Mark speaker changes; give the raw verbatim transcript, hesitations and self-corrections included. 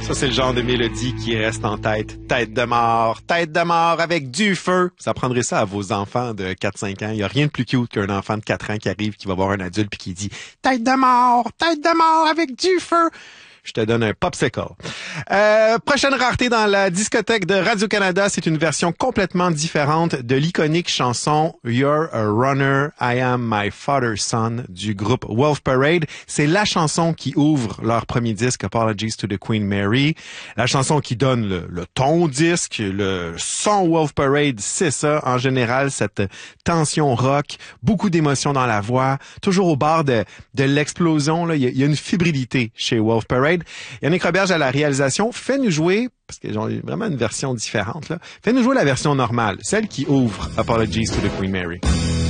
Speaker 1: Ça, c'est le genre de mélodie qui reste en tête. Tête de mort, tête de mort avec du feu. Vous apprendrez ça à vos enfants de quatre cinq ans. Il n'y a rien de plus cute qu'un enfant de quatre ans qui arrive, qui va voir un adulte puis qui dit « Tête de mort, tête de mort avec du feu ». Je te donne un popsicle. Euh, prochaine rareté dans la discothèque de Radio-Canada, c'est une version complètement différente de l'iconique chanson You're a Runner, I Am My Father's Son du groupe Wolf Parade. C'est la chanson qui ouvre leur premier disque Apologies to the Queen Mary. La chanson qui donne le, le ton au disque, le son Wolf Parade, c'est ça en général, cette tension rock, beaucoup d'émotions dans la voix, toujours au bord de, de l'explosion. Là, il y a, il y a une fébrilité chez Wolf Parade. Yannick Roberge à la réalisation, fais-nous jouer, parce que j'ai vraiment une version différente, là. Fais-nous jouer la version normale, celle qui ouvre Apologies to the Queen Mary.